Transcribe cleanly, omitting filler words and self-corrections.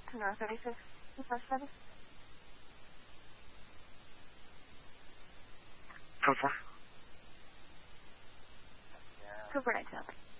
to North 35th, the first service. Cooper? Cooper Nightown.